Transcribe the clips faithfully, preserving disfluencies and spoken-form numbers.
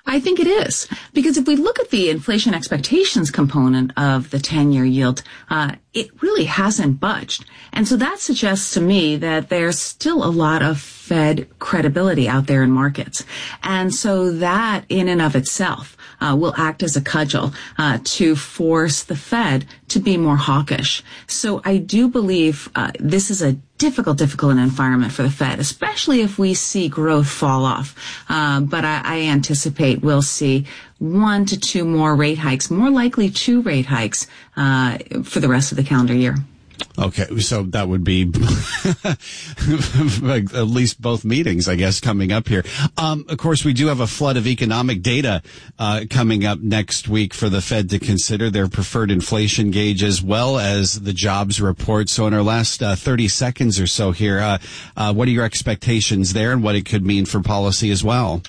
I think it is, because if we look at the inflation expectations component of the ten-year yield, uh, it really hasn't budged. And so that suggests to me that there's still a lot of Fed credibility out there in markets. And so that in and of itself uh, will act as a cudgel uh, to force the Fed to be more hawkish. So I do believe uh, this is a difficult, difficult environment for the Fed, especially if we see growth fall off. Uh, but I, I anticipate we'll see one to two more rate hikes, more likely two rate hikes uh, for the rest of the calendar year. Okay, so that would be at least both meetings, I guess, coming up here. Um, of course, we do have a flood of economic data uh, coming up next week for the Fed to consider, their preferred inflation gauge as well as the jobs report. So in our last uh, thirty seconds or so here, uh, uh, what are your expectations there and what it could mean for policy as well?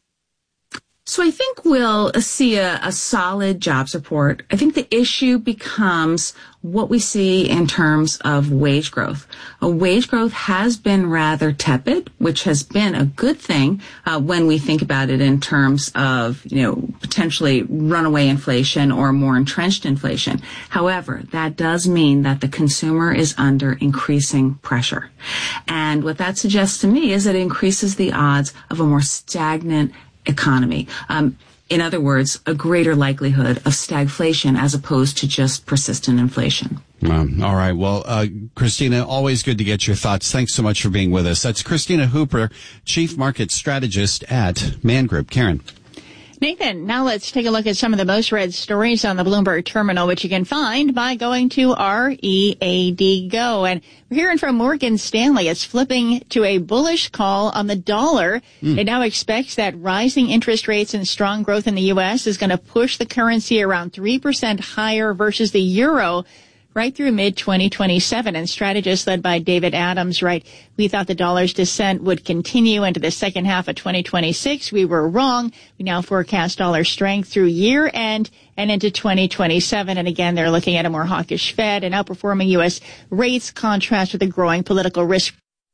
So I think we'll see a, a solid jobs report. I think the issue becomes what we see in terms of wage growth. Uh, wage growth has been rather tepid, which has been a good thing uh, when we think about it in terms of, you know, potentially runaway inflation or more entrenched inflation. However, that does mean that the consumer is under increasing pressure. And what that suggests to me is that it increases the odds of a more stagnant economy. Um, in other words, a greater likelihood of stagflation as opposed to just persistent inflation. Um, all right. Well, uh, Christina, always good to get your thoughts. Thanks so much for being with us. That's Christina Hooper, Chief Market Strategist at Man Group. Karen. Nathan, now let's take a look at some of the most read stories on the Bloomberg terminal, which you can find by going to R E A D Go. And we're hearing from Morgan Stanley. It's flipping to a bullish call on the dollar. Mm. It now expects that rising interest rates and strong growth in the U S is going to push the currency around three percent higher versus the euro right through mid twenty twenty-seven. And strategists led by David Adams write, we thought the dollar's descent would continue into the second half of twenty twenty-six. We were wrong. We now forecast dollar strength through year end and into twenty twenty-seven. And again, they're looking at a more hawkish Fed and outperforming U S rates, contrast with the growing political risk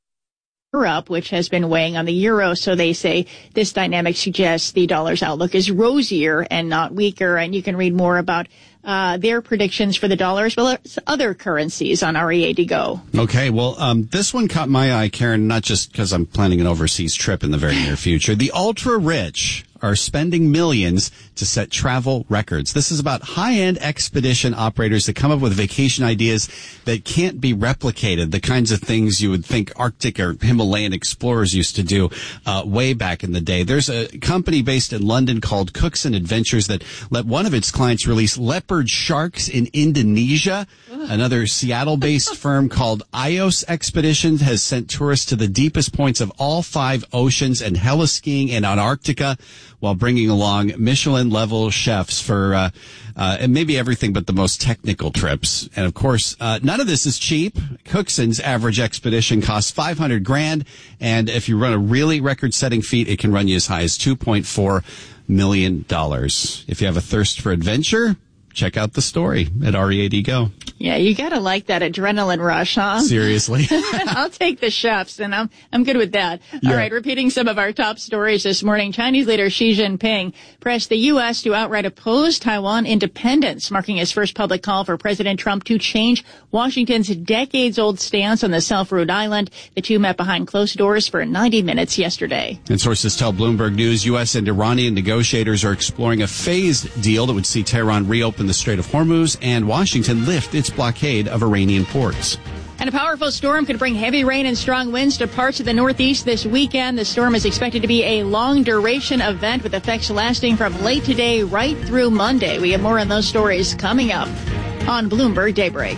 Europe, which has been weighing on the euro. So they say this dynamic suggests the dollar's outlook is rosier and not weaker. And you can read more about uh their predictions for the dollar as well as other currencies on R E A D Go. Okay, well, um this one caught my eye, Karen, not just because I'm planning an overseas trip in the very near future. The ultra-rich are spending millions to set travel records. This is about high-end expedition operators that come up with vacation ideas that can't be replicated, the kinds of things you would think Arctic or Himalayan explorers used to do uh, way back in the day. There's a company based in London called Cookson Adventures that let one of its clients release leopard sharks in Indonesia. Ugh. Another Seattle-based firm called Ios Expeditions has sent tourists to the deepest points of all five oceans and heli-skiing in Antarctica, while bringing along Michelin-level chefs for uh, uh, and maybe everything but the most technical trips. And of course, uh, none of this is cheap. Cookson's average expedition costs five hundred grand, and if you run a really record-setting feat, it can run you as high as two point four million dollars. If you have a thirst for adventure, check out the story at R E A D Go. Yeah, you gotta like that adrenaline rush, huh? Seriously. I'll take the chefs, and I'm I'm good with that. Yeah. All right, repeating some of our top stories this morning. Chinese leader Xi Jinping pressed the U S to outright oppose Taiwan independence, marking his first public call for President Trump to change Washington's decades-old stance on the self-ruled island. The two met behind closed doors for ninety minutes yesterday. And sources tell Bloomberg News U S and Iranian negotiators are exploring a phased deal that would see Tehran reopen the Strait of Hormuz and Washington lift its blockade of Iranian ports. And a powerful storm could bring heavy rain and strong winds to parts of the Northeast this weekend. The storm is expected to be a long-duration event with effects lasting from late today right through Monday. We have more on those stories coming up on Bloomberg Daybreak.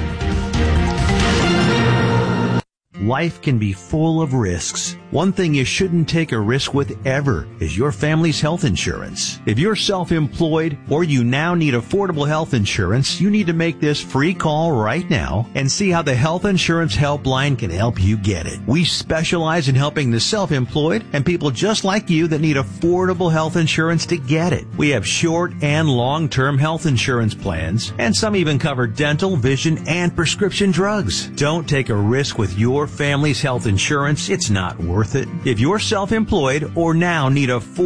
Life can be full of risks. One thing you shouldn't take a risk with ever is your family's health insurance. If you're self-employed or you now need affordable health insurance, you need to make this free call right now and see how the Health Insurance Helpline can help you get it. We specialize in helping the self-employed and people just like you that need affordable health insurance to get it. We have short and long-term health insurance plans, and some even cover dental, vision, and prescription drugs. Don't take a risk with your family's health insurance. It's not worth it. If you're self-employed or now need a